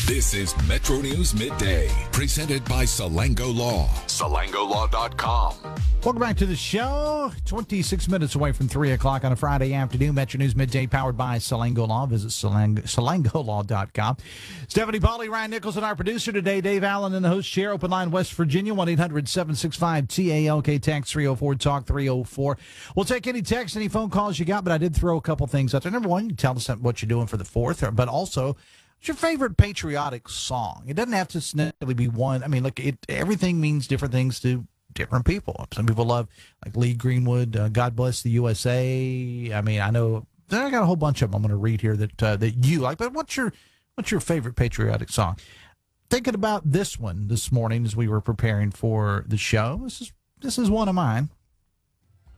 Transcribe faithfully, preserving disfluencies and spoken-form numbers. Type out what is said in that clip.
This is Metro News Midday, presented by Salango Law. Salango Law dot com. Welcome back to the show. twenty-six minutes away from three o'clock on a Friday afternoon. Metro News Midday, powered by Salango Law. Visit Salango Law dot com. Stephanie Pauly, Ryan Nichols, and our producer today, Dave Allen, in the host chair. Open line West Virginia, one eight hundred seven six five T A L K. Text three oh four talk three oh four. We'll take any text, any phone calls you got, but I did throw a couple things out there. Number one, you tell us what you're doing for the fourth, but also, what's your favorite patriotic song? It doesn't have to necessarily be one. I mean, look, it, everything means different things to different people. Some people love, like Lee Greenwood, uh, God Bless the U S A. I mean, I know I got a whole bunch of them I'm going to read here that uh, that you like. But what's your what's your favorite patriotic song? Thinking about this one this morning as we were preparing for the show. This is this is one of mine.